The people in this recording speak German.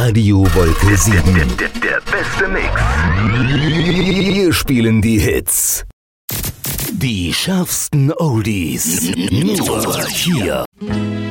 Radio Wolke 7. Der beste Mix. Wir spielen die Hits. Die schärfsten Oldies. Nur hier.